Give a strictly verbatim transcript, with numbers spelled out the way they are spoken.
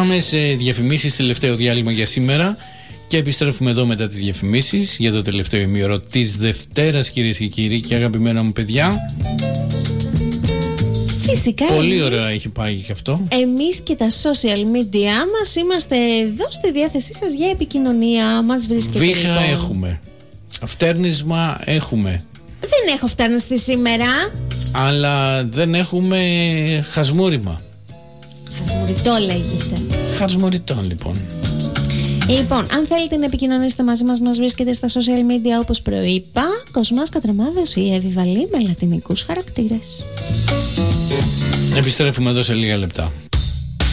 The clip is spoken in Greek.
Πάμε σε διαφημίσεις, τελευταίο διάλειμμα για σήμερα. Και επιστρέφουμε εδώ μετά τις διαφημίσεις για το τελευταίο ημίωρο της Δευτέρας, κυρίες και κύριοι και αγαπημένα μου παιδιά. Φυσικά. Πολύ εμείς, ωραία έχει πάει και αυτό. Εμείς και τα social media μας είμαστε εδώ στη διάθεσή σας για επικοινωνία. Μας βρίσκεται. Βήχα λοιπόν. έχουμε. Φτέρνισμα έχουμε. Δεν έχω φτάνει σήμερα. Αλλά δεν έχουμε χασμούριμα. Χασμουριτό λέγεται. Χασμουριτό λοιπόν. Λοιπόν, αν θέλετε να επικοινωνήσετε μαζί μας, μας βρίσκεται στα social media όπως προείπα. Κοσμάς Κατραμάδος ή Εύη Βαλή με λατινικούς χαρακτήρες. Επιστρέφουμε εδώ σε λίγα λεπτά.